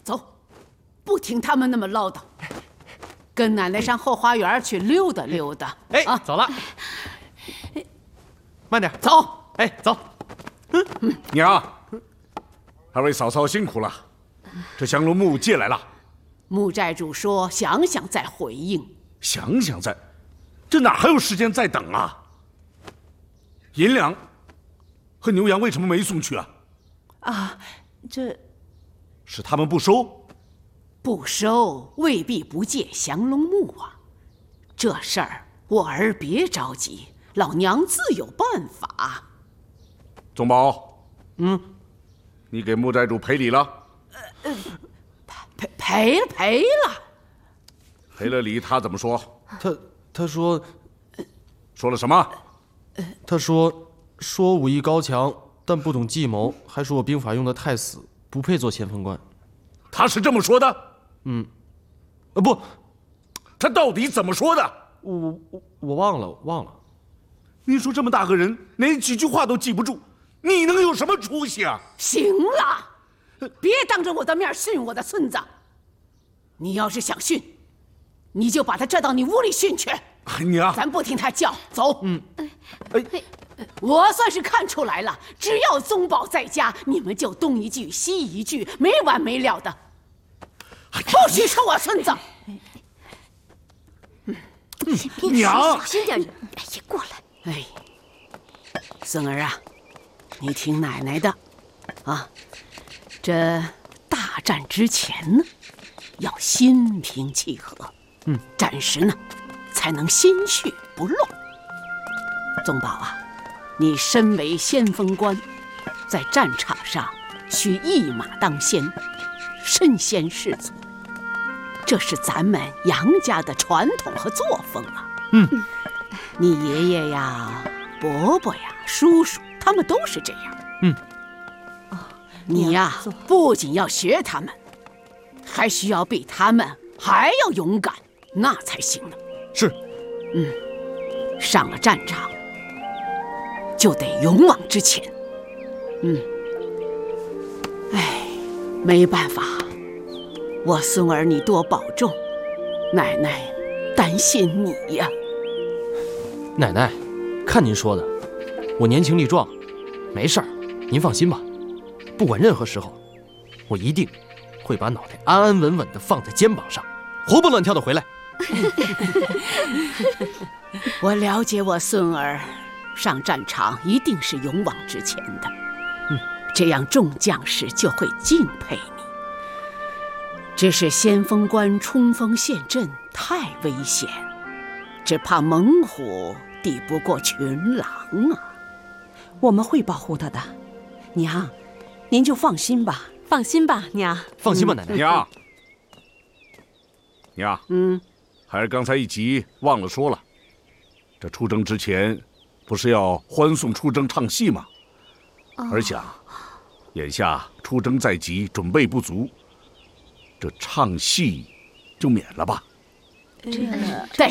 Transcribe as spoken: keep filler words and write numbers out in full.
走，不听他们那么唠叨，跟奶奶上后花园去溜达溜达。 哎，啊，走了，慢点， 走。 哎，走。 嗯，娘，二位嫂嫂辛苦了，这降龙木借来了。 木寨主说想想再回应。 想想再，这哪还有时间再等啊？银两和牛羊为什么没送去啊？ 啊，这是他们不收？ 不收未必不借降龙木啊。这事儿我儿别着急，老娘自有办法。 宗宝， 嗯， 你给木寨主赔礼了？ 呃，赔赔了赔了。 赔了礼，他怎么说？ 他他说， 说了什么？ 他说说武艺高强，但不懂计谋，还说我兵法用的太死，不配做前锋官。 他是这么说的？ 嗯，呃不， 他到底怎么说的？ 我我我忘了忘了。 你说这么大个人，连几句话都记不住，你能有什么出息啊？ 行了，别当着我的面训我的孙子。你要是想训，你就把他拽到你屋里训去。 娘， 咱不听他叫，走。 嗯， 哎，我算是看出来了，只要宗宝在家，你们就东一句西一句，没完没了的。不许说我孙子。 嗯，娘， 小心点。哎呀，过来。 哎，孙儿啊，你听奶奶的，啊，这大战之前呢，要心平气和， 嗯， 战时呢，才能心绪不乱。宗宝啊，你身为先锋官，在战场上需一马当先，身先士卒，这是咱们杨家的传统和作风啊。 嗯。 你爷爷呀、伯伯呀、叔叔，他们都是这样。 嗯， 你呀，不仅要学他们，还需要比他们还要勇敢，那才行呢。 是， 嗯，上了战场就得勇往直前。嗯，哎，没办法，我孙儿你多保重，奶奶担心你呀。 奶奶，看您说的，我年轻力壮，没事儿，您放心吧。不管任何时候，我一定会把脑袋安安稳稳地放在肩膀上，活蹦乱跳地回来。 我了解我孙儿，上战场一定是勇往直前的， 嗯， 这样众将士就会敬佩你。只是先锋官冲锋陷阵太危险，只怕猛虎抵不过群狼啊！ 我们会保护他的，娘，您就放心吧。 放心吧，娘。 放心吧，奶奶。 娘，娘， 嗯， 孩儿刚才一急忘了说了，这出征之前不是要欢送出征唱戏吗？儿想，眼下出征在即，准备不足，这唱戏就免了吧。 这个对。